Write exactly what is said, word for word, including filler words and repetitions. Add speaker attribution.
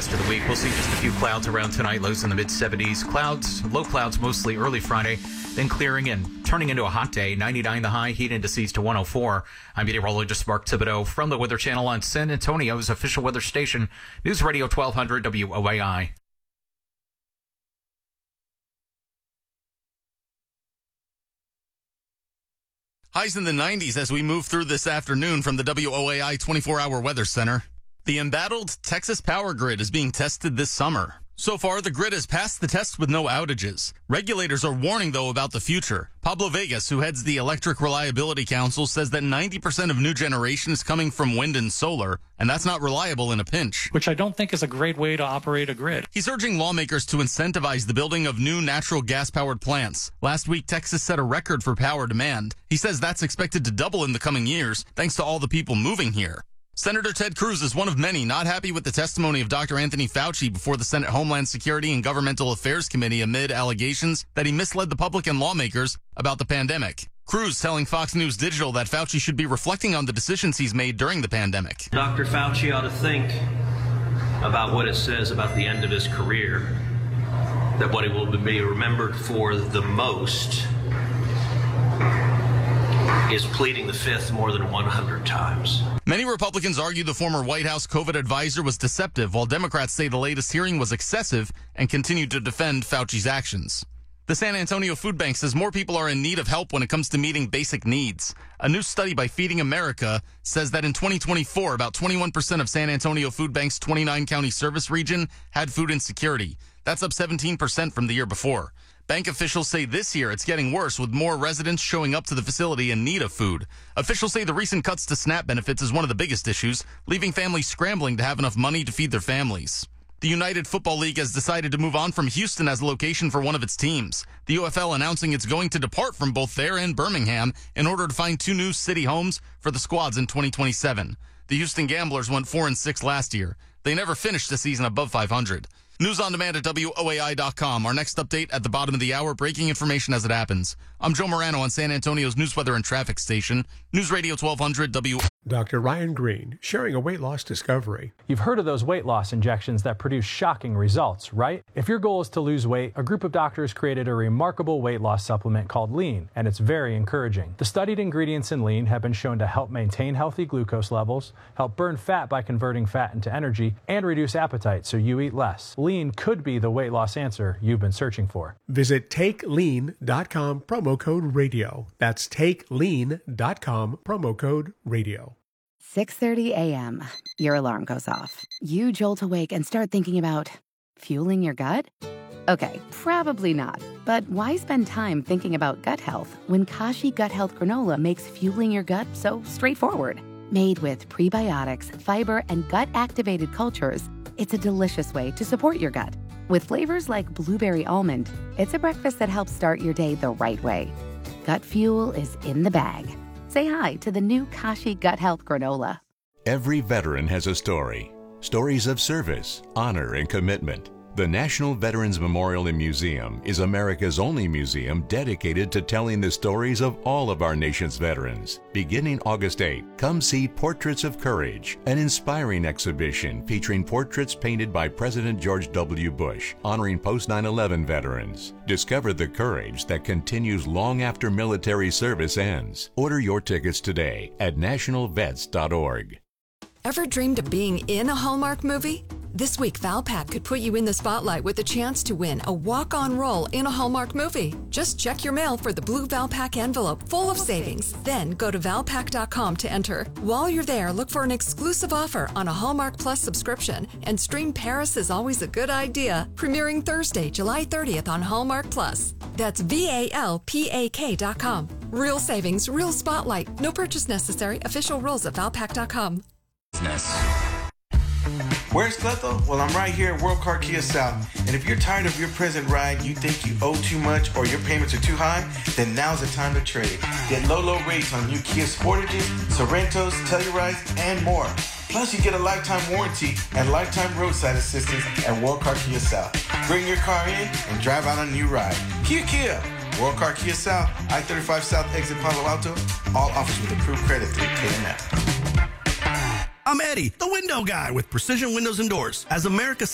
Speaker 1: rest of the week. We'll see just a few clouds around tonight, lows in the mid seventies. Clouds, low clouds mostly early Friday, then clearing and turning into a hot day. ninety-nine the high, heat indices to one oh four. I'm meteorologist Mark Thibodeau from the Weather Channel on San Antonio's official weather station, News Radio twelve hundred W O A I.
Speaker 2: Highs in the nineties as we move through this afternoon from the W O A I twenty-four hour Weather Center. The embattled Texas power grid is being tested this summer. So far, the grid has passed the test with no outages. Regulators are warning, though, about the future. Pablo Vegas, who heads the Electric Reliability Council, says that ninety percent of new generation is coming from wind and solar, and that's not reliable in a pinch.
Speaker 3: Which I don't think is a great way to operate a grid.
Speaker 2: He's urging lawmakers to incentivize the building of new natural gas-powered plants. Last week, Texas set a record for power demand. He says that's expected to double in the coming years, thanks to all the people moving here. Senator Ted Cruz is one of many not happy with the testimony of Doctor Anthony Fauci before the Senate Homeland Security and Governmental Affairs Committee amid allegations that he misled the public and lawmakers about the pandemic. Cruz telling Fox News Digital that Fauci should be reflecting on the decisions he's made during the pandemic.
Speaker 4: Doctor Fauci ought to think about what it says about the end of his career, that what he will be remembered for the most is pleading the fifth more than one hundred times.
Speaker 2: Many Republicans argue the former White House COVID advisor was deceptive, while Democrats say the latest hearing was excessive and continue to defend Fauci's actions. The San Antonio Food Bank says more people are in need of help when it comes to meeting basic needs. A new study by Feeding America says that in twenty twenty-four, about twenty-one percent of San Antonio Food Bank's twenty-nine county service region had food insecurity. That's up seventeen percent from the year before. Bank officials say this year it's getting worse with more residents showing up to the facility in need of food. Officials say the recent cuts to SNAP benefits is one of the biggest issues, leaving families scrambling to have enough money to feed their families. The United Football League has decided to move on from Houston as a location for one of its teams. The U F L announcing it's going to depart from both there and Birmingham in order to find two new city homes for the squads in twenty twenty-seven. The Houston Gamblers went four and six last year. They never finished the season above five hundred. News on demand at W O A I dot com. Our next update at the bottom of the hour, breaking information as it happens. I'm Joe Morano on San Antonio's News, Weather, and Traffic Station, News Radio twelve hundred W.
Speaker 5: Doctor Ryan Green, sharing a weight loss discovery.
Speaker 6: You've heard of those weight loss injections that produce shocking results, right? If your goal is to lose weight, a group of doctors created a remarkable weight loss supplement called Lean, and it's very encouraging. The studied ingredients in Lean have been shown to help maintain healthy glucose levels, help burn fat by converting fat into energy, and reduce appetite so you eat less. Lean could be the weight loss answer you've been searching for.
Speaker 5: Visit take lean dot com, promo code radio. That's take lean dot com, promo code radio.
Speaker 7: six thirty a.m. Your alarm goes off. You jolt awake and start thinking about fueling your gut? Okay, probably not. But why spend time thinking about gut health when Kashi Gut Health Granola makes fueling your gut so straightforward? Made with prebiotics, fiber, and gut-activated cultures, it's a delicious way to support your gut. With flavors like blueberry almond, it's a breakfast that helps start your day the right way. Gut fuel is in the bag. Say hi to the new Kashi Gut Health Granola.
Speaker 8: Every veteran has a story. Stories of service, honor, and commitment. The National Veterans Memorial and Museum is America's only museum dedicated to telling the stories of all of our nation's veterans. Beginning August eighth, come see Portraits of Courage, an inspiring exhibition featuring portraits painted by President George W. Bush, honoring post nine eleven veterans. Discover the courage that continues long after military service ends. Order your tickets today at national vets dot org.
Speaker 9: Ever dreamed of being in a Hallmark movie? This week, Valpak could put you in the spotlight with a chance to win a walk-on role in a Hallmark movie. Just check your mail for the blue Valpak envelope full of savings. Then go to valpak dot com to enter. While you're there, look for an exclusive offer on a Hallmark Plus subscription. And stream Paris is Always a Good Idea, premiering Thursday, July thirtieth on Hallmark Plus. That's V A L P A K dot com. Real savings, real spotlight. No purchase necessary. Official rules at valpak dot com.
Speaker 10: Where's Cletho? Well, I'm right here at World Car Kia South. And if you're tired of your present ride, you think you owe too much, or your payments are too high, then now's the time to trade. Get low, low rates on new Kia Sportages, Sorrentos, Tellurides, and more. Plus, you get a lifetime warranty and lifetime roadside assistance at World Car Kia South. Bring your car in and drive out on a new ride. Kia Kia. World Car Kia South, I thirty-five South exit Palo Alto. All offers with approved credit through K M F.
Speaker 11: I'm Eddie, the window guy with Precision Windows and Doors. As America's